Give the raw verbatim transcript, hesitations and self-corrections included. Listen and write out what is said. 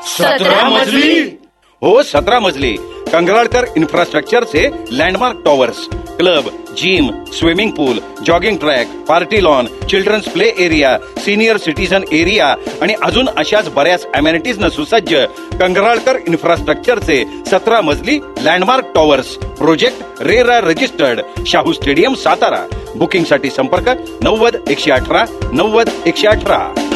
सतरा मजली? हो, सतरा मजली. कंगराळकर इन्फ्रास्ट्रक्चरचे landmark towers, club, gym, swimming पूल, jogging track, party lawn, children's play area, senior citizen area आणि अजून अशाच बऱ्याच अमेनिटीजनं सुसज्ज कंगराळकर इन्फ्रास्ट्रक्चरचे सतरा मजली landmark towers project RERA registered, Shahu stadium, Satara. बुकिंगसाठी संपर्क नव्वद एकशे अठरा नव्वद एकशे अठरा.